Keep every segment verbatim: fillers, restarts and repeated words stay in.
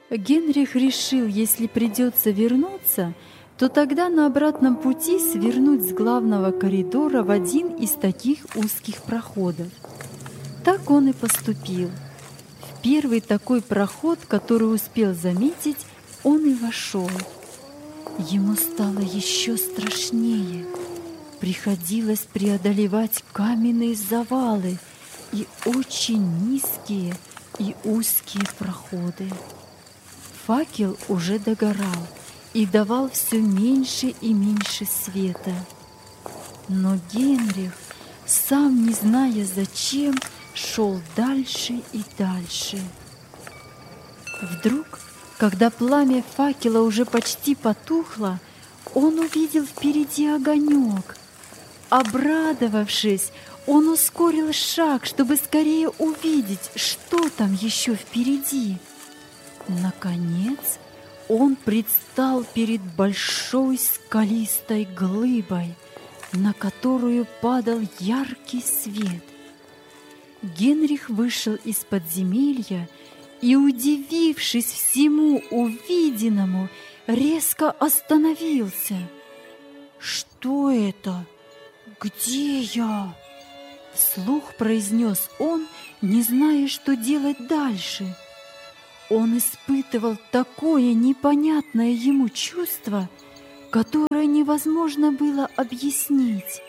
Генрих решил, если придется вернуться, то тогда на обратном пути свернуть с главного коридора в один из таких узких проходов. Так он и поступил. В первый такой проход, который успел заметить, он и вошел. Ему стало еще страшнее. Приходилось преодолевать каменные завалы и очень низкие и узкие проходы. Факел уже догорал и давал все меньше и меньше света. Но Генрих, сам не зная зачем, шел дальше и дальше. Вдруг, когда пламя факела уже почти потухло, он увидел впереди огонек. Обрадовавшись, он ускорил шаг, чтобы скорее увидеть, что там еще впереди. Наконец, он предстал перед большой скалистой глыбой, на которую падал яркий свет. Генрих вышел из подземелья и, удивившись всему увиденному, резко остановился. «Что это? Где я?» Вслух произнес он, не зная, что делать дальше. Он испытывал такое непонятное ему чувство, которое невозможно было объяснить.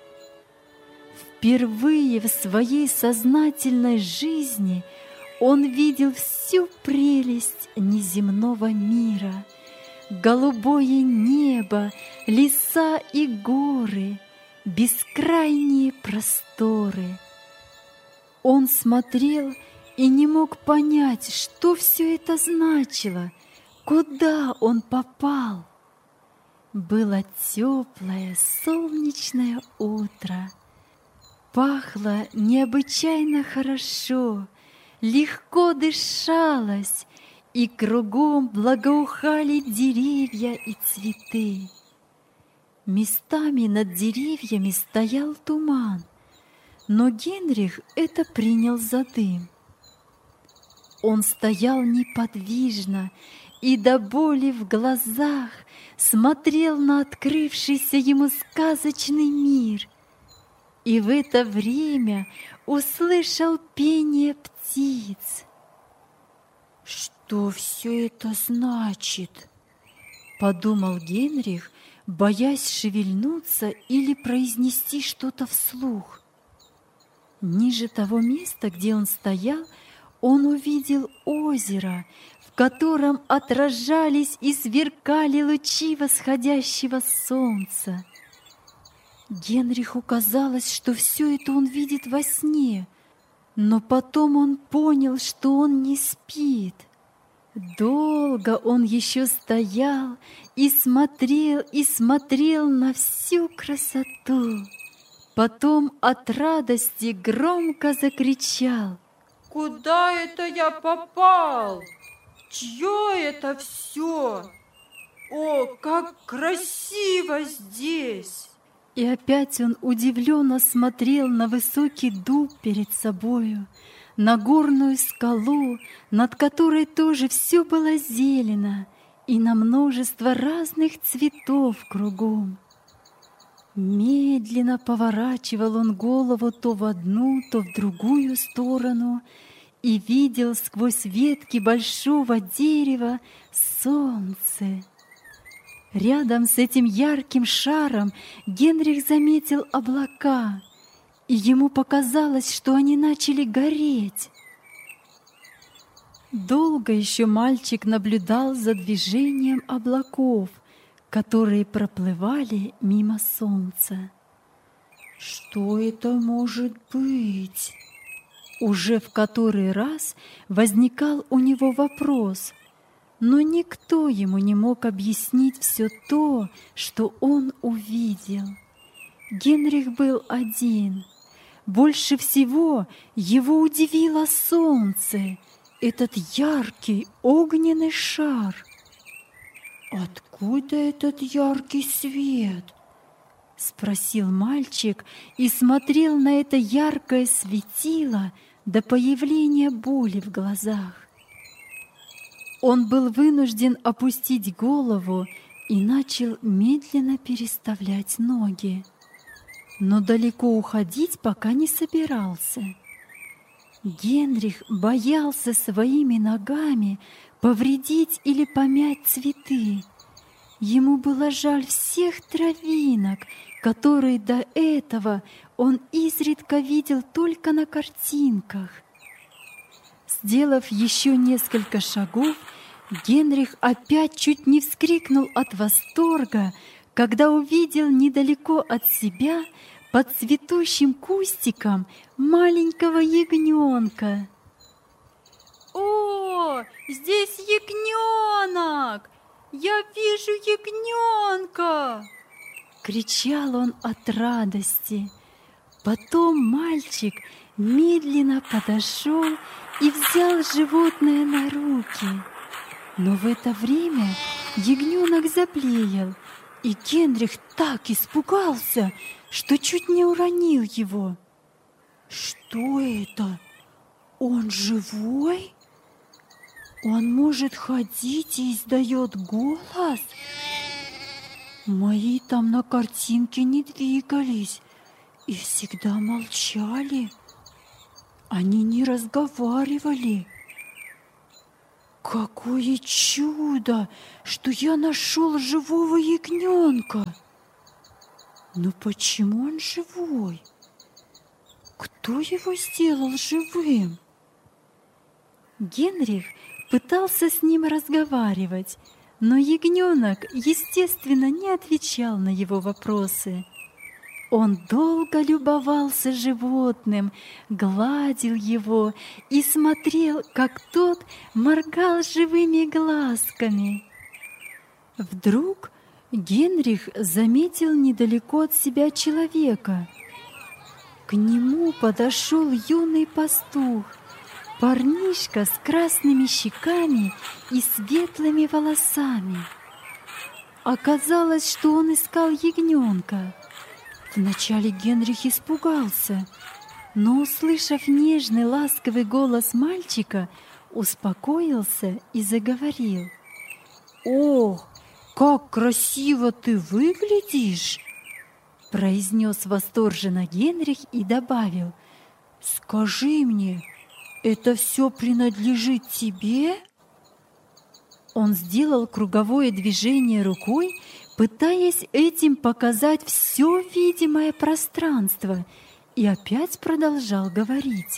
Впервые в своей сознательной жизни он видел всю прелесть неземного мира: голубое небо, леса и горы, бескрайние просторы. Он смотрел и не мог понять, что все это значило, куда он попал. Было теплое солнечное утро. Пахло необычайно хорошо, легко дышалось, и кругом благоухали деревья и цветы. Местами над деревьями стоял туман, но Генрих это принял за дым. Он стоял неподвижно и до боли в глазах смотрел на открывшийся ему сказочный мир, и в это время услышал пение птиц. «Что все это значит?» — подумал Генрих, боясь шевельнуться или произнести что-то вслух. Ниже того места, где он стоял, он увидел озеро, в котором отражались и сверкали лучи восходящего солнца. Генриху казалось, что все это он видит во сне, но потом он понял, что он не спит. Долго он еще стоял и смотрел, и смотрел на всю красоту. Потом от радости громко закричал: «Куда это я попал? Чье это все? О, как красиво здесь!» И опять он удивленно смотрел на высокий дуб перед собою, на горную скалу, над которой тоже все было зелено, и на множество разных цветов кругом. Медленно поворачивал он голову то в одну, то в другую сторону и видел сквозь ветки большого дерева солнце. Рядом с этим ярким шаром Генрих заметил облака, и ему показалось, что они начали гореть. Долго еще мальчик наблюдал за движением облаков, которые проплывали мимо солнца. «Что это может быть?» Уже в который раз возникал у него вопрос, но никто ему не мог объяснить все то, что он увидел. Генрих был один. Больше всего его удивило солнце, этот яркий огненный шар. «Откуда этот яркий свет?» — спросил мальчик и смотрел на это яркое светило до появления боли в глазах. Он был вынужден опустить голову и начал медленно переставлять ноги. Но далеко уходить пока не собирался. Генрих боялся своими ногами повредить или помять цветы. Ему было жаль всех травинок, которые до этого он изредка видел только на картинках. Сделав еще несколько шагов, Генрих опять чуть не вскрикнул от восторга, когда увидел недалеко от себя под цветущим кустиком маленького ягненка. «О, здесь ягненок! Я вижу ягненка!» Кричал он от радости. Потом мальчик медленно подошел и взял животное на руки. Но в это время ягненок заблеял, и Генрих так испугался, что чуть не уронил его. «Что это? Он живой? Он может ходить и издает голос? Мои там на картинке не двигались и всегда молчали. Они не разговаривали. Какое чудо, что я нашел живого ягненка! Но почему он живой? Кто его сделал живым?» Генрих пытался с ним разговаривать, но ягненок, естественно, не отвечал на его вопросы. Он долго любовался животным, гладил его и смотрел, как тот моргал живыми глазками. Вдруг Генрих заметил недалеко от себя человека. К нему подошел юный пастух, парнишка с красными щеками и светлыми волосами. Оказалось, что он искал ягненка. Вначале Генрих испугался, но, услышав нежный ласковый голос мальчика, успокоился и заговорил. «Ох, как красиво ты выглядишь!» произнес восторженно Генрих и добавил: «Скажи мне, это все принадлежит тебе?» Он сделал круговое движение рукой, пытаясь этим показать все видимое пространство, и опять продолжал говорить.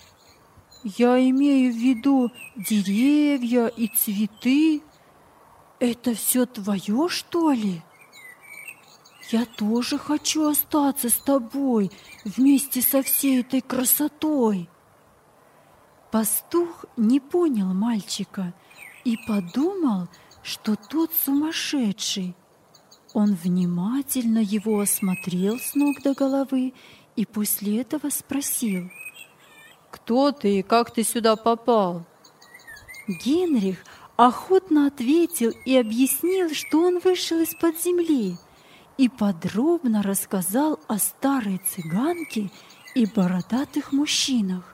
«Я имею в виду деревья и цветы. Это все твое, что ли? Я тоже хочу остаться с тобой вместе со всей этой красотой». Пастух не понял мальчика и подумал, что тот сумасшедший. Он внимательно его осмотрел с ног до головы и после этого спросил: «Кто ты и как ты сюда попал?» Генрих охотно ответил и объяснил, что он вышел из-под земли, и подробно рассказал о старой цыганке и бородатых мужчинах.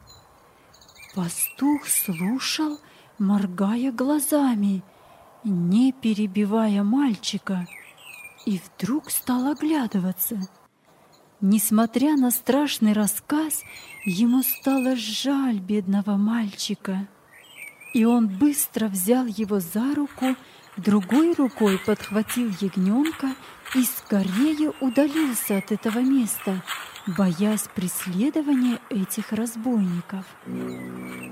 Пастух слушал, моргая глазами, не перебивая мальчика, и вдруг стал оглядываться. Несмотря на страшный рассказ, ему стало жаль бедного мальчика, и он быстро взял его за руку, другой рукой подхватил ягненка и скорее удалился от этого места, боясь преследования этих разбойников.